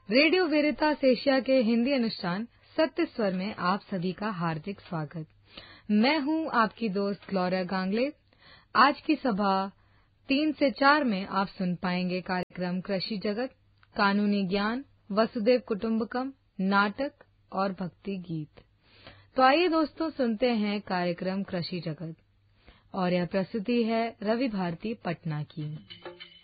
Radio वेरितास Asia के हिंदी अनुष्ठान सत्य स्वर में आप सभी का हार्दिक स्वागत। मैं हूं आपकी दोस्त ग्लोरिया गांगले। आज की सभा 3 से 4 में आप सुन पाएंगे कार्यक्रम कृषि जगत, कानूनी ज्ञान, वसुदेव कुटुंबकम, नाटक और भक्ति गीत। तो आइए दोस्तों सुनते हैं कार्यक्रम कृषि जगत, और यह प्रस्तुति है रवि भारती पटना की।